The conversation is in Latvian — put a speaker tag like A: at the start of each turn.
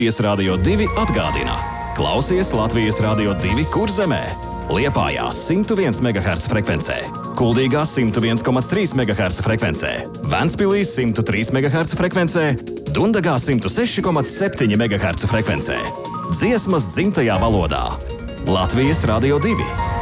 A: Latvijas Radio 2 atgādina. Klausies Latvijas Radio 2 Kurzemē, Liepājā 101 MHz frekvencē, Kuldīgā 101,3 MHz frekvencē, Ventspilī 103 MHz frekvencē, Dundagā 106,7 MHz frekvencē. Dziesmas dzimtajā valodā. Latvijas Radio 2.